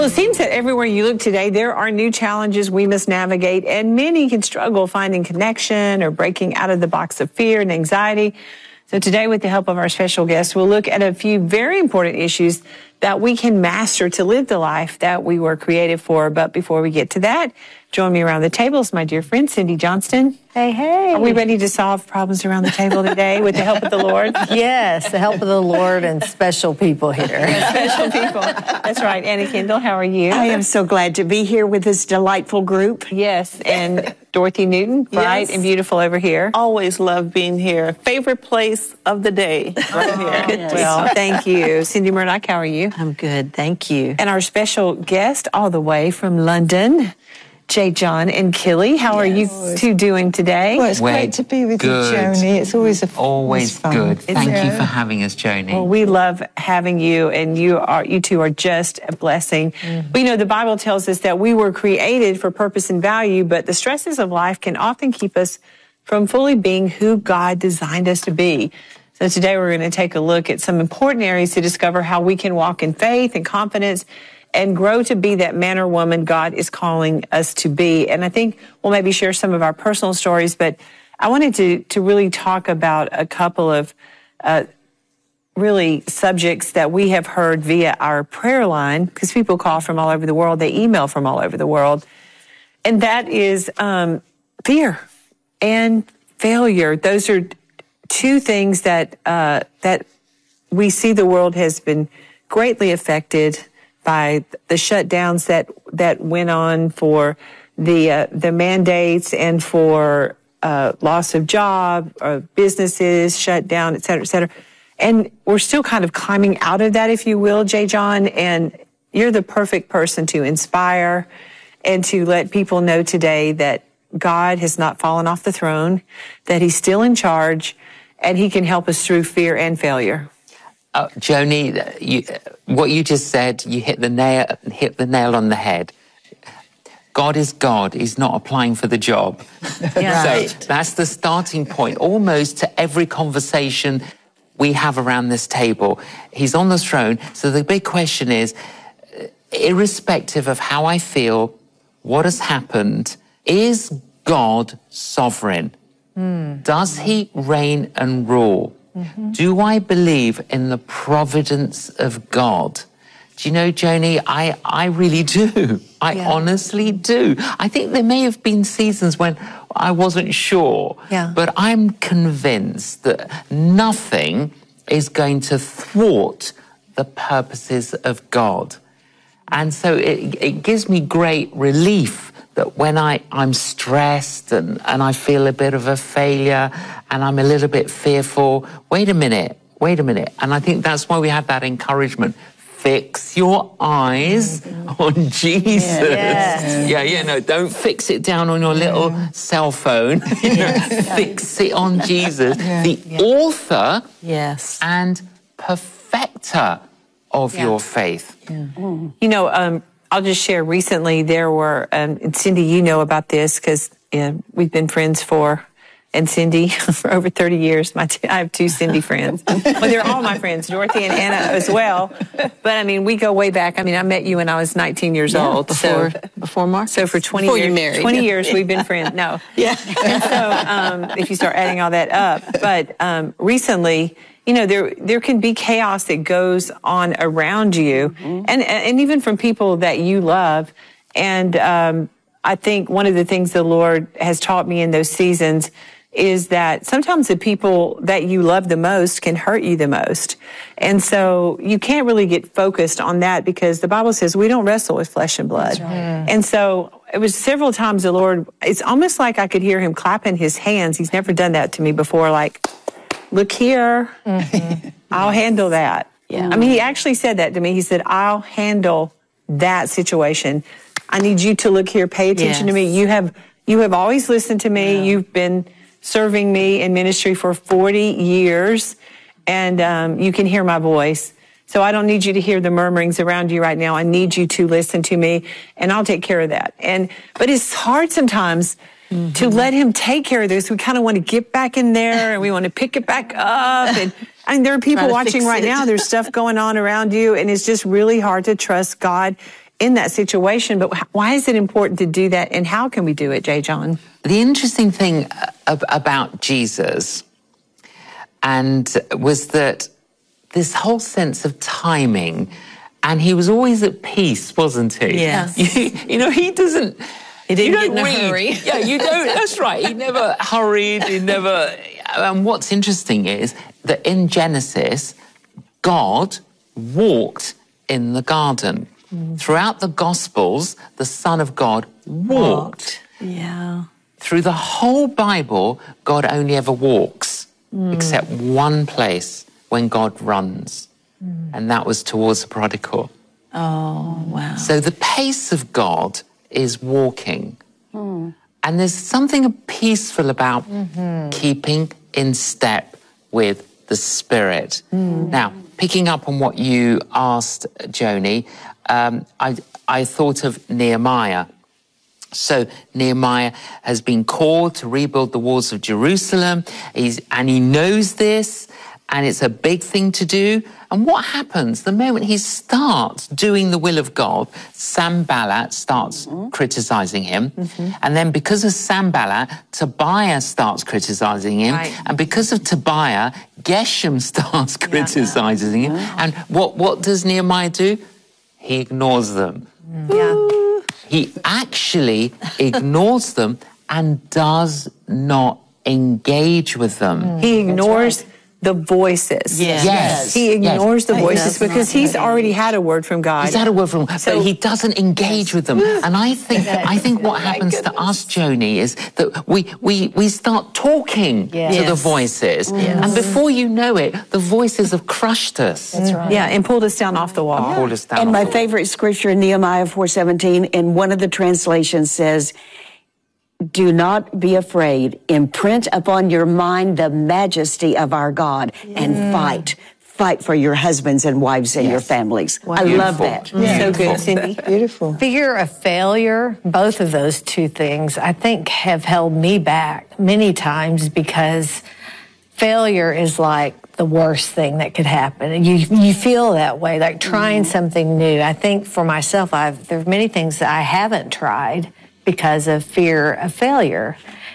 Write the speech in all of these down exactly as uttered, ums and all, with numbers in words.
Well, it seems that everywhere you look today, there are new challenges we must navigate, and many can struggle finding connection or breaking out of the box of fear and anxiety. So today, with the help of our special guest, we'll look at a few very important issues that we can master to live the life that we were created for. But before we get to that, join me around the table is my dear friend, Cindy Johnston. Hey, hey. Are we ready to solve problems around the table today with the help of the Lord? Yes, the help of the Lord and special people here. Yeah, special people. That's right. Annie Kendall, how are you? I am so glad to be here with this delightful group. Yes, and Dorothy Newton, bright Yes. and beautiful over here. Always love being here. Favorite place of the day, right here. Yes. Well, thank you. Cindy Murdoch, how are you? I'm good, thank you. And our special guest all the way from London, J. John and Killy. How are you two doing today? Well, it's We're great to be with good. you, Joni. It's always a Always fun. good. Thank Yeah. you for having us, Joni. Well, we love having you, and you are you two are just a blessing. Mm-hmm. We know the Bible tells us that we were created for purpose and value, but the stresses of life can often keep us from fully being who God designed us to be. So today we're going to take a look at some important areas to discover how we can walk in faith and confidence and grow to be that man or woman God is calling us to be. And I think we'll maybe share some of our personal stories, but I wanted to, to really talk about a couple of uh, really subjects that we have heard via our prayer line, because people call from all over the world, they email from all over the world. And that is um, fear and failure. Those are two things that uh, that we see the world has been greatly affected by the shutdowns that that went on, for the uh, the mandates, and for uh, loss of job, or businesses shut down, et cetera, et cetera. And we're still kind of climbing out of that, if you will, J. John. And you're the perfect person to inspire and to let people know today that God has not fallen off the throne, that He's still in charge, and He can help us through fear and failure. Uh, Joni, you, what you just said, you hit the nail, hit the nail on the head. God is God. He's not applying for the job. Yeah. So that's the starting point, almost to every conversation we have around this table. He's on the throne. So the big question is, irrespective of how I feel, what has happened, is God sovereign? Mm. Does He reign and rule? Mm-hmm. Do I believe in the providence of God? Do you know, Joni, I, I really do. I yeah. honestly do. I think there may have been seasons when I wasn't sure, yeah. but I'm convinced that nothing is going to thwart the purposes of God. And so it, it gives me great relief that when I, I'm stressed and, and I feel a bit of a failure and I'm a little bit fearful, wait a minute, wait a minute. And I think that's why we have that encouragement. Fix your eyes mm-hmm. on Jesus. Yes. Yeah, yeah, no, don't fix it down on your little yeah. cell phone. You know, yes. Fix it on Jesus, yeah. the yeah. author yes. and perfecter of yeah. your faith. Yeah. Mm. You know, um, I'll just share, recently there were, um, and Cindy, you know about this because uh, we've been friends for, and Cindy, for over thirty years. My t- I have two Cindy friends. Well, they're all my friends, Dorothy and Anna as well. But I mean, we go way back. I mean, I met you when I was nineteen years yeah, old. Before, so, before Mark? So for twenty before years, you married. twenty years we've been friends. No. Yeah. And so um, if you start adding all that up. But um, recently, you know, there there can be chaos that goes on around you, mm-hmm. and and even from people that you love. And um, I think one of the things the Lord has taught me in those seasons is that sometimes the people that you love the most can hurt you the most. And so you can't really get focused on that, because the Bible says we don't wrestle with flesh and blood. That's right. And so it was several times the Lord, it's almost like I could hear Him clapping His hands. He's never done that to me before, like, look here, mm-hmm. I'll handle that. Yeah. I mean, He actually said that to me. He said, I'll handle that situation. I need you to look here, pay attention yes. to me. You have you have always listened to me. Yeah. You've been serving me in ministry for forty years, and um, you can hear my voice. So I don't need you to hear the murmurings around you right now. I need you to listen to me, and I'll take care of that. And but it's hard sometimes mm-hmm. to let Him take care of this. We kind of want to get back in there, and we want to pick it back up. And I mean, there are people watching right now. There's stuff going on around you, and it's just really hard to trust God in that situation, but why is it important to do that, and how can we do it, J. John? The interesting thing ab- about Jesus and was that this whole sense of timing, and he was always at peace, wasn't he? Yes. You, you know, he doesn't... He didn't you don't get in a read. hurry. Yeah, you don't. That's right. He never hurried. He never... And what's interesting is that in Genesis, God walked in the garden. Mm. Throughout the Gospels, the Son of God walked. walked. Yeah. Through the whole Bible, God only ever walks, mm. except one place when God runs. Mm. And that was towards the prodigal. Oh, wow. So the pace of God is walking. Mm. And there's something peaceful about mm-hmm. keeping in step with the Spirit. Mm. Now, picking up on what you asked, Joni, um, I, I thought of Nehemiah. So Nehemiah has been called to rebuild the walls of Jerusalem, He's, and he knows this, and it's a big thing to do. And what happens the moment he starts doing the will of God? Sanballat starts mm-hmm. criticizing him. Mm-hmm. And then because of Sanballat, Tobiah starts criticizing him. Right. And because of Tobiah, Geshem starts criticizing yeah. him. Mm-hmm. And what, what does Nehemiah do? He ignores them. Mm-hmm. Yeah. He actually ignores them and does not engage with them. Mm. He ignores right. the voices. Yes. yes. He ignores yes. the voices because he's already had a word from God. He's had a word from God, so, but he doesn't engage with them. And I think I think what happens to us, Joni, is that we we, we start talking yes. to the voices. Yes. And before you know it, the voices have crushed us. That's right. Yeah, and pulled us down off the wall. And pulled us down and off my the favorite wall. scripture, Nehemiah four seventeen, in one of the translations says, "Do not be afraid. Imprint upon your mind the majesty of our God and mm. fight. Fight for your husbands and wives and yes. your families." Wow. I Beautiful. love that. Yeah. So good, Cindy. Beautiful. Fear of failure, both of those two things, I think have held me back many times because failure is like the worst thing that could happen. You you feel that way, like trying mm. something new. I think for myself, I've there are many things that I haven't tried because of fear of failure.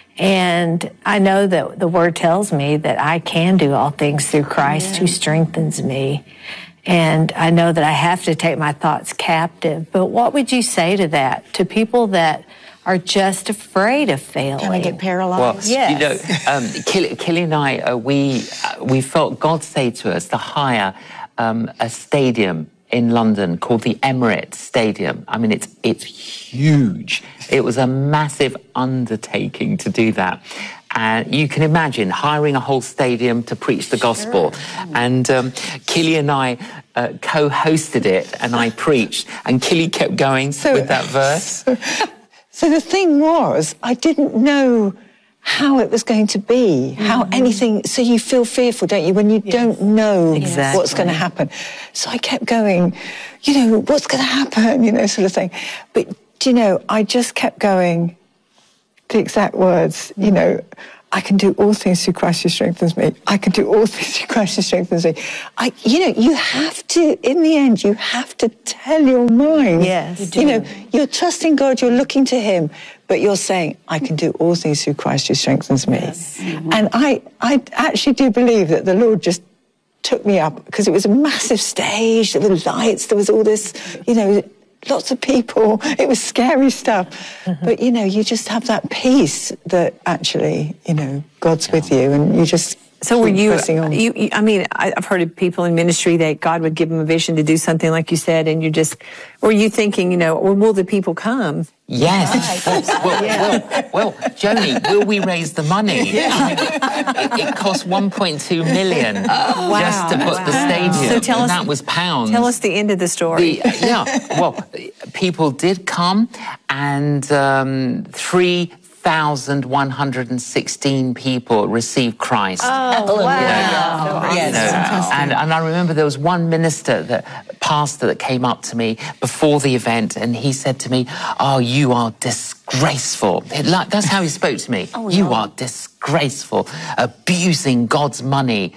And I know that the word tells me that I can do all things through Christ yeah. who strengthens me. And I know that I have to take my thoughts captive. But what would you say to that, to people that are just afraid of failing? Can I get paralyzed? Well, yes. you know, um, Kelly, Kelly and I, uh, we, uh, we felt God say to us to hire um, a stadium in London called the Emirates Stadium. I mean, it's it's huge. It was a massive undertaking to do that. And you can imagine hiring a whole stadium to preach the gospel. Sure. And um, Killy and I uh, co-hosted it, and I preached. And Killy kept going so, with that verse. So, so the thing was, I didn't know how it was going to be, how mm-hmm. anything, so you feel fearful, don't you, when you yes. don't know exactly. what's going to happen. So I kept going, you know, what's going to happen, you know, sort of thing. But, do you know, I just kept going, the exact words, you know, I can do all things through Christ who strengthens me. I can do all things through Christ who strengthens me. I, you know, you have to, in the end, you have to tell your mind. Yes. You do. You know, you're trusting God, you're looking to Him, but you're saying, I can do all things through Christ who strengthens me. Yes. Mm-hmm. And I, I actually do believe that the Lord just took me up, because it was a massive stage, there were lights, there was all this, you know, lots of people. It was scary stuff. Mm-hmm. But, you know, you just have that peace that actually, you know, God's with you, and you just So were you, you, you, I mean, I've heard of people in ministry that God would give them a vision to do something like you said, and you just, were you thinking, you know, or will the people come? Yes. Right. well, yeah. well, well, Joni, will we raise the money? Yeah. it, it cost one point two million oh, wow. just to put wow. the stadium, so tell and us, that was pounds. Tell us the end of the story. The, yeah, well, people did come, and um, three thousand one hundred sixteen people received Christ. Oh, wow. You know, wow. You Yes. know, and, and I remember there was one minister, that pastor, that came up to me before the event, and he said to me, "Oh, you are disgraceful." It, like, that's how he spoke to me. Oh, you no. are disgraceful, abusing God's money.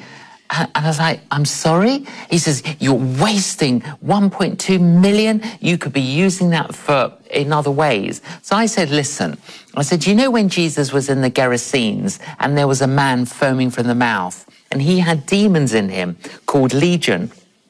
And I was like, I'm sorry? He says, you're wasting one point two million. You could be using that for in other ways. So I said, listen, I said, you know when Jesus was in the Gerasenes and there was a man foaming from the mouth and he had demons in him called Legion?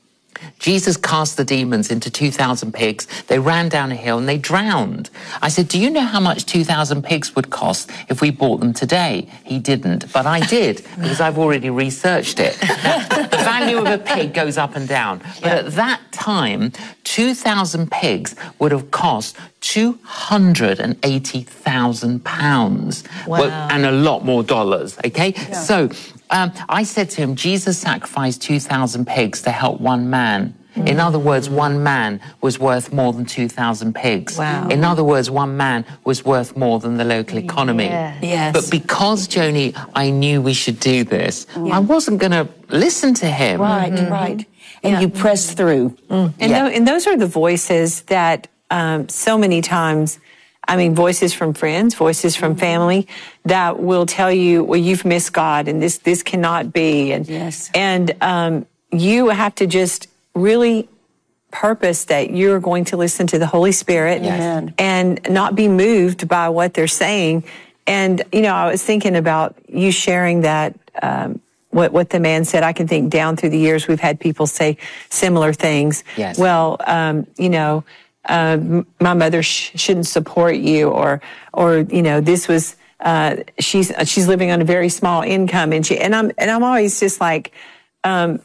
Jesus cast the demons into two thousand pigs. They ran down a hill and they drowned. I said, do you know how much two thousand pigs would cost if we bought them today? He didn't, but I did, because I've already researched it. The value of a pig goes up and down. But yeah. at that time, two thousand pigs would have cost two hundred eighty thousand pounds. Wow. Well, and a lot more dollars, okay? Yeah. So um, I said to him, Jesus sacrificed two thousand pigs to help one man. Mm. In other words, one man was worth more than two thousand pigs. Wow. In other words, one man was worth more than the local economy. Yeah. Yes. But because, Joni, I knew we should do this, yeah. I wasn't going to listen to him. Right, mm-hmm. right. And yeah. you pressed through. Mm. And, yeah. th- and those are the voices that um, so many times, I mean, voices from friends, voices from mm-hmm. family that will tell you, well, you've missed God and this, this cannot be. And, yes. and um, you have to just really purpose that you're going to listen to the Holy Spirit yes. and not be moved by what they're saying. And, you know, I was thinking about you sharing that, um, what, what the man said. I can think down through the years, we've had people say similar things. Yes. Well, um, you know, uh, my mother sh- shouldn't support you, or, or, you know, this was, uh, she's, she's living on a very small income, and she, and I'm, and I'm always just like, um,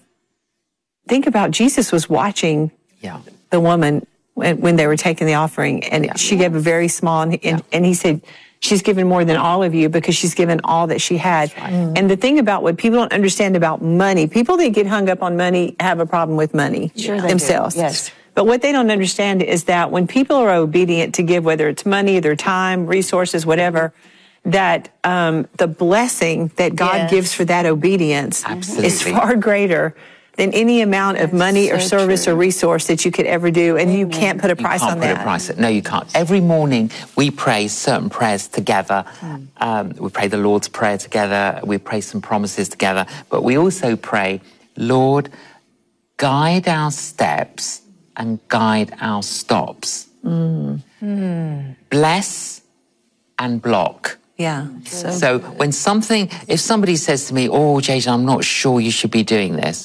think about Jesus was watching yeah. the woman when, when they were taking the offering, and yeah. she gave a very small, and, and, yeah. and he said, she's given more than all of you because she's given all that she had. Right. Mm. And the thing about what people don't understand about money, people that get hung up on money have a problem with money sure themselves. Yes. But what they don't understand is that when people are obedient to give, whether it's money, their time, resources, whatever, that um, the blessing that God yes. gives for that obedience Absolutely. is far greater than any amount of That's money so or service true. or resource that you could ever do. And Amen. you can't put a price you can't on put that. A price. No, you can't. Every morning we pray certain prayers together. Mm. Um, we pray the Lord's Prayer together. We pray some promises together. But we also pray, Lord, guide our steps and guide our stops. Mm. Mm. Bless and block. Yeah. So, so when something, if somebody says to me, oh, Jason, I'm not sure you should be doing this.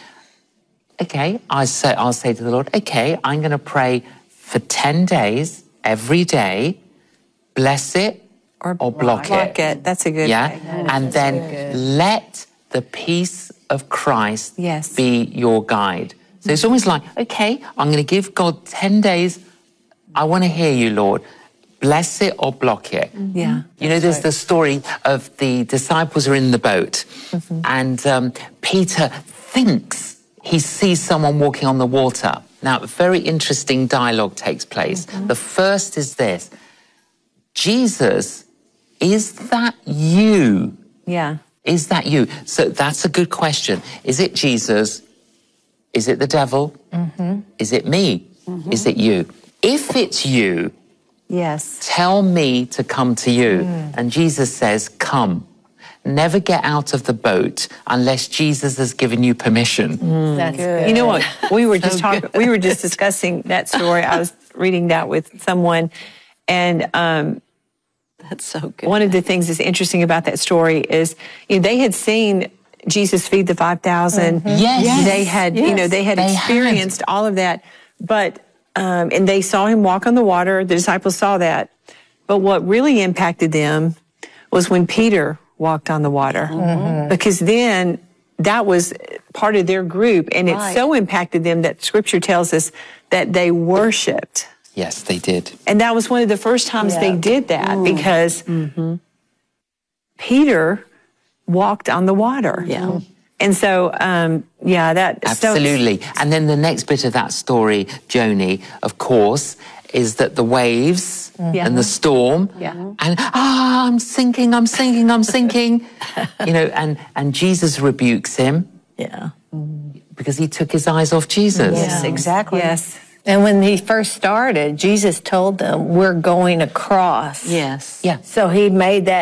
Okay, I say, I'll say to the Lord, okay, I'm going to pray for ten days, every day, bless it or, or block, block it. it. That's a good Yeah, way. and then let the peace of Christ yes. be your guide. So it's almost like, okay, I'm going to give God ten days. I want to hear you, Lord. Bless it or block it. Mm-hmm. Yeah. You know, there's right. the story of the disciples are in the boat mm-hmm. and um, Peter thinks he sees someone walking on the water. Now, a very interesting dialogue takes place. Mm-hmm. The first is this: Jesus, is that you? Yeah. Is that you? So that's a good question. Is it Jesus? Is it the devil? Mm-hmm. Is it me? Mm-hmm. Is it you? If it's you, yes, tell me to come to you. Mm. And Jesus says, come. Never get out of the boat unless Jesus has given you permission. Mm. That's good. You know what? We were just So talking, we were just discussing that story. I was reading that with someone, and um, that's so good. One of the things that's interesting about that story is, you know, they had seen Jesus feed the five thousand. Mm-hmm. Yes. They had, yes. you know, they had they experienced had. all of that, but Um, and they saw him walk on the water. The disciples saw that. But what really impacted them was when Peter walked on the water. Mm-hmm. Because then that was part of their group. And right. it so impacted them that Scripture tells us that they worshiped. Yes, they did. And that was one of the first times yeah. they did that mm. because mm-hmm. Peter walked on the water. Yeah. And so, um, yeah, that... Absolutely. So, and then the next bit of that story, Joni, of course, is that the waves yeah. and the storm yeah. and, ah, oh, I'm sinking, I'm sinking, I'm sinking, you know, and, and Jesus rebukes him. Yeah. Because he took his eyes off Jesus. Yes, yeah. exactly. Yes. And when he first started, Jesus told them, we're going across. Yes. Yeah. So he made that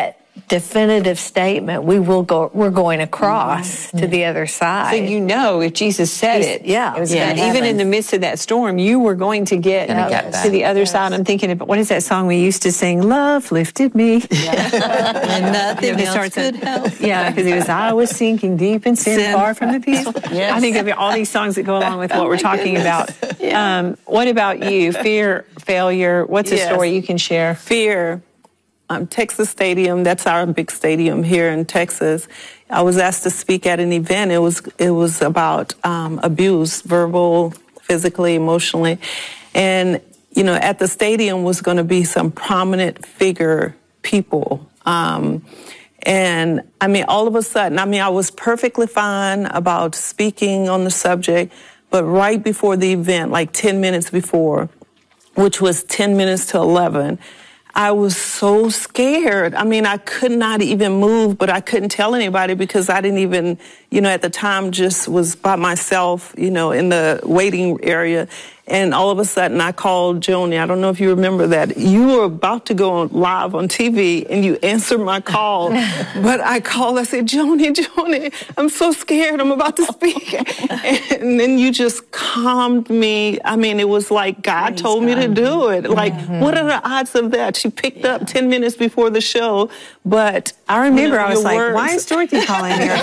definitive statement, we will go, we're going across mm-hmm. to the other side. So you know, if Jesus said He's, it, yeah, it was yeah, gonna, even in the midst of that storm, you were going to get, get to the other yes. side. I'm thinking about, what is that song we used to sing? Love lifted me. Yeah. And nothing He else starts could at- help. Yeah, because it was, I was sinking deep in sin, Sin. far from the peaceful. Yes. I think of all these songs that go along with what we're talking about. Um, what about you? Fear, failure. What's a Yes. story you can share? Fear. Um, Texas Stadium, that's our big stadium here in Texas. I was asked to speak at an event. It was it was about um, abuse, verbal, physically, emotionally. And, you know, at the stadium was going to be some prominent figure people. Um, and, I mean, all of a sudden, I mean, I was perfectly fine about speaking on the subject, but right before the event, like ten minutes before, which was ten minutes to eleven, I was so scared. I mean, I could not even move, but I couldn't tell anybody because I didn't even, you know, at the time just was by myself, you know, in the waiting area. And all of a sudden I called Joni. I don't know if you remember that. You were about to go on live on T V and you answered my call. But I called, I said, Joni, Joni, I'm so scared. I'm about to speak. And then you just calmed me. I mean, it was like God Praise told me God. to do it. Like, Mm-hmm. what are the odds of that? She picked Yeah. up ten minutes before the show, but I remember you know, I was your like, words- why is Dorothy calling here?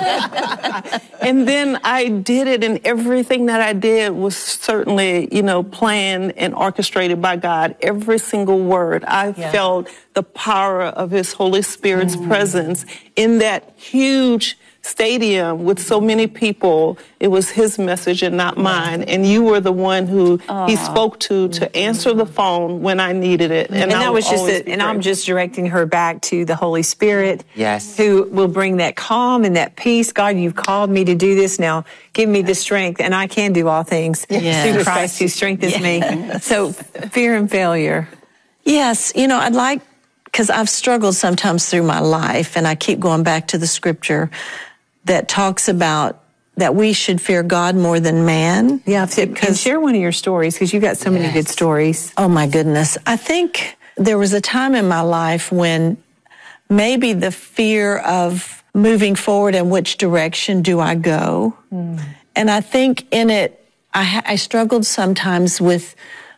And then I did it, and everything that I did was certainly, you know, planned and orchestrated by God. Every single word. I Yeah. felt the power of His Holy Spirit's presence in that huge stadium with so many people. It was His message and not mine. And you were the one who He spoke to to answer the phone when I needed it. And, I that will was just always it. be And I'm grateful. just directing her back to the Holy Spirit. Yes. Who will bring that calm and that peace. God, you've called me to do this now. Give me the strength, and I can do all things Yes. through Christ who strengthens me. So fear and failure. Yes, you know, I'd like, because I've struggled sometimes through my life, and I keep going back to the scripture that talks about that we should fear God more than man. Yeah, and share one of your stories, because you've got so many good stories. Oh my goodness. I think there was a time in my life when maybe the fear of moving forward and which direction do I go? Mm. And I think in it, I, ha- I struggled sometimes with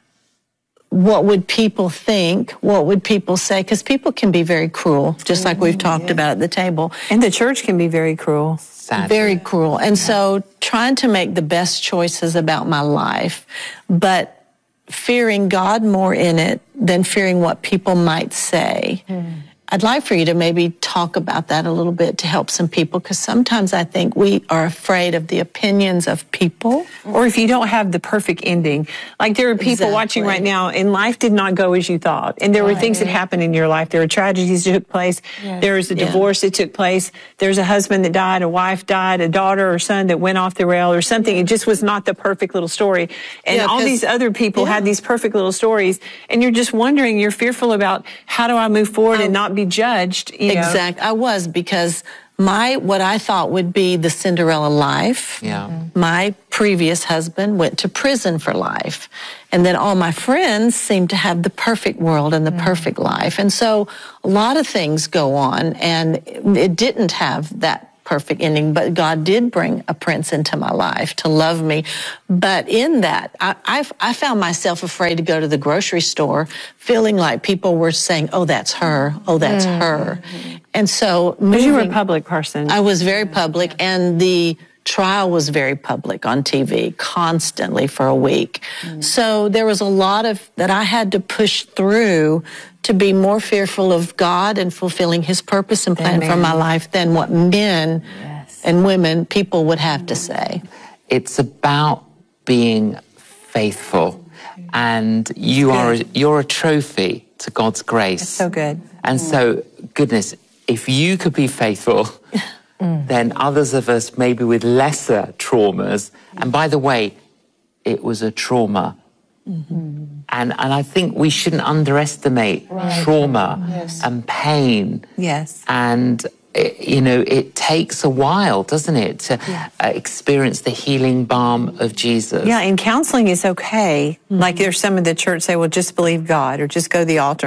what would people think? What would people say? Because people can be very cruel, just like we've talked about at the table. And the church can be very cruel. Sadly. Very cruel. And so trying to make the best choices about my life, but fearing God more in it than fearing what people might say. Mm. I'd like for you to maybe talk about that a little bit to help some people, because sometimes I think we are afraid of the opinions of people. Or if you don't have the perfect ending. Like there are people Exactly. watching right now, and life did not go as you thought. And there were things that happened in your life. There were tragedies that took place. Yes. There was a Yeah. divorce that took place. There's a husband that died, a wife died, a daughter or son that went off the rail or something. It just was not the perfect little story. And Yeah, all 'cause- these other people yeah. had these perfect little stories. And you're just wondering, you're fearful about how do I move forward and not be judged. You know? Exact. I was, because my, what I thought would be the Cinderella life. Yeah. My previous husband went to prison for life. And then all my friends seemed to have the perfect world and the perfect life. And so a lot of things go on, and it didn't have that perfect ending, but God did bring a prince into my life to love me. But in that, I, I, I found myself afraid to go to the grocery store, feeling like people were saying, oh, that's her. Oh, that's mm-hmm. her. And so Because you were a moving- public person. I was very public, and the trial was very public on T V constantly for a week. Mm. So there was a lot of that I had to push through to be more fearful of God and fulfilling His purpose and plan Amen. for my life than what men yes. and women, people would have to say. It's about being faithful, and you are a, you're a trophy to God's grace. That's so good. And mm. so, goodness, if you could be faithful, mm. then others of us, maybe with lesser traumas, and by the way, it was a trauma. Mm-hmm. And and I think we shouldn't underestimate right. trauma yes. and pain. Yes. And, it, you know, it takes a while, doesn't it, to yeah. uh, experience the healing balm of Jesus. Yeah, and counseling is okay. Mm-hmm. Like there's some of the church say, well, just believe God or just go to the altar.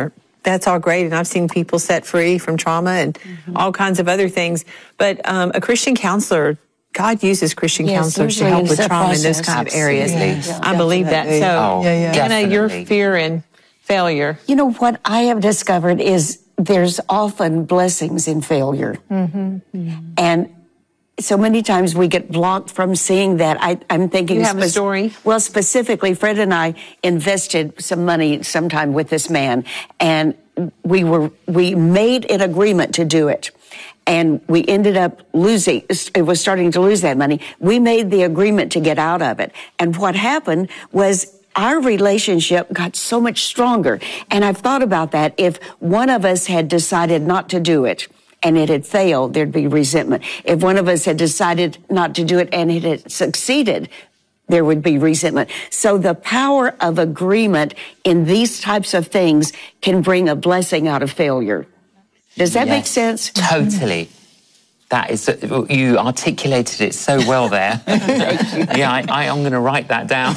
that's all great. And I've seen people set free from trauma and mm-hmm. all kinds of other things. But um, a Christian counselor, God uses Christian yes, counselors to help with trauma in those kind of areas. Yeah, I believe that. So, oh, yeah, yeah. Anna, your fear and failure. You know, what I have discovered is there's often blessings in failure. Mm-hmm. Mm-hmm. And so many times we get blocked from seeing that. I, I'm thinking... You have a story? Well, specifically, Fred and I invested some money sometime with this man, and we were we made an agreement to do it. And we ended up losing, it was starting to lose that money. We made the agreement to get out of it. And what happened was our relationship got so much stronger. And I've thought about that. If one of us had decided not to do it and it had failed, there'd be resentment. If one of us had decided not to do it and it had succeeded, there would be resentment. So the power of agreement in these types of things can bring a blessing out of failure. Does that yes, make sense? Totally. That is, you articulated it so well there. Yeah, I, I, I'm going to write that down.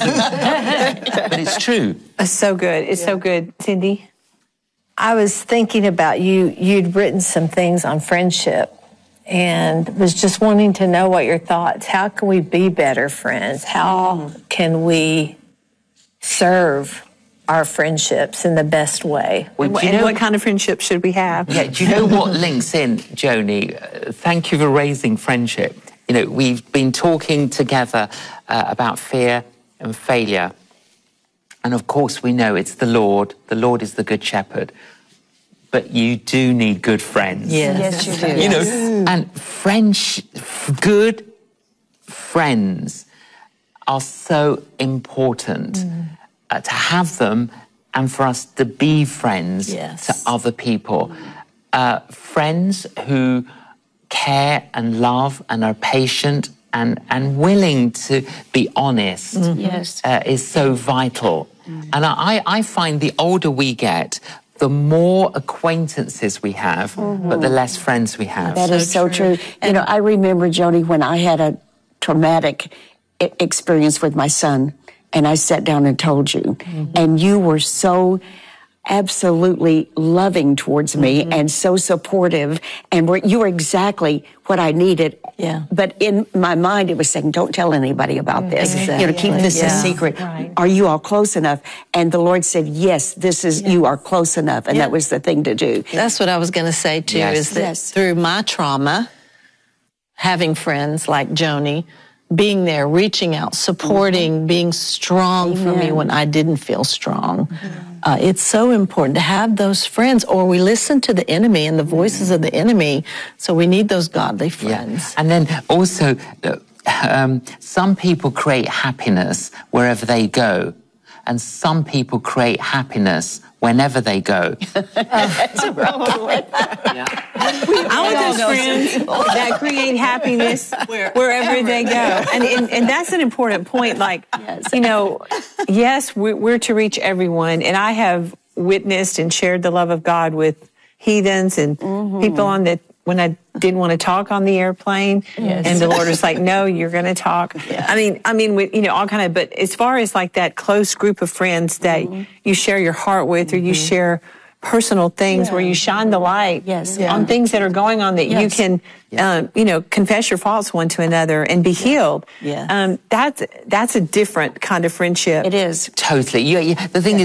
But it's true. It's so good. It's yeah. so good. Cindy? I was thinking about you. You'd written some things on friendship and was just wanting to know what your thoughts. How can we be better friends? How can we serve our friendships in the best way? Well, and, and know, what kind of friendship should we have? Yeah, do you know what links in, Joni? Uh, thank you for raising friendship. You know, we've been talking together uh, about fear and failure. And of course we know it's the Lord. The Lord is the good shepherd. But you do need good friends. Yes, yes you do. You know, and friendship, good friends are so important. Mm. Uh, to have them and for us to be friends yes. to other people. Uh, friends who care and love and are patient and, and willing to be honest mm-hmm. yes. uh, is so vital. Mm-hmm. And I, I find the older we get, the more acquaintances we have, mm-hmm. but the less friends we have. That so is so true. true. You know, I remember, Joni, when I had a traumatic I- experience with my son, and I sat down and told you, mm-hmm. and you were so absolutely loving towards me mm-hmm. and so supportive, and were, you were exactly what I needed. Yeah. But in my mind, it was saying, don't tell anybody about this. Exactly. You know, keep this yeah. a secret. Right. Are you all close enough? And the Lord said, yes, this is, yes. you are close enough. And yeah. that was the thing to do. That's what I was going to say too, yes. is that yes. through my trauma, having friends like Joni, being there, reaching out, supporting, mm-hmm. being strong Amen. For me when I didn't feel strong. Mm-hmm. Uh, it's so important to have those friends, or we listen to the enemy and the voices mm-hmm. of the enemy, so we need those godly friends. Yeah. And then also, uh, um, some people create happiness wherever they go, and some people create happiness whenever they go. That's a wrong one. Yeah. I want those friends that create happiness wherever they go. And, and and that's an important point. Like, yes. you know, yes, we're, we're to reach everyone. And I have witnessed and shared the love of God with heathens and mm-hmm. people on the, when I didn't want to talk on the airplane. Yes. And the Lord was like, no, you're going to talk. Yeah. I mean, I mean, with, you know, all kind of, but as far as like that close group of friends that mm-hmm. you share your heart with, mm-hmm. or you share personal things yeah. where you shine the light yes. on yeah. things that are going on that yes. you can, yeah. um, you know, confess your faults one to another and be yeah. healed. Yeah. Um, that's, that's a different kind of friendship. It is. Totally. You, you, the thing yeah. is,